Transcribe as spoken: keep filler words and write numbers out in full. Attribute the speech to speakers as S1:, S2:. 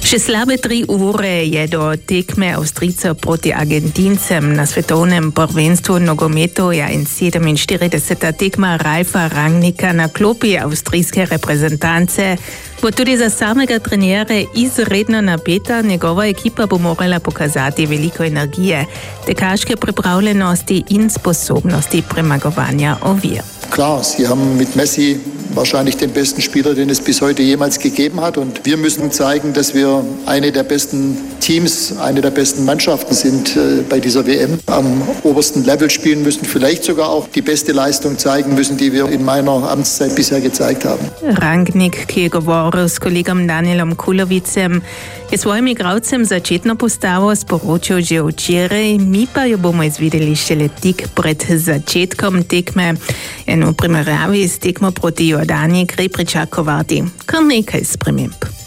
S1: Še slabe tri ure je do tekme Avstrijcev proti Argentincem na svetovnem prvenstvu nogometu ja in sedeminštirideseta tekma Ralfa Rangnicka na klopi avstrijske reprezentance bo tudi za samega trenera izredno napeta. Njegova ekipa bo morala pokazati veliko energije, tekaške pripravljenosti in sposobnosti premagovanja ovir.
S2: Klar, sie haben mit Messi wahrscheinlich den besten Spieler, den es bis heute jemals gegeben hat. Und wir müssen zeigen, dass wir eine der besten Teams, eine der besten Mannschaften sind äh, bei dieser W M. Am obersten Level spielen müssen, vielleicht sogar auch die beste Leistung zeigen müssen, die wir in meiner Amtszeit bisher gezeigt haben.
S1: Rangnick, ki je govoril s kolegom Danielom Kulovicem, je svojim igralcem začetno postavo sporočil že včeraj, mi pa jo bomo izvideli šele tik pred začetkom tekme. In v primerjavi s tekmo proti Jordaniji gre pričakovati kar nekaj sprememb.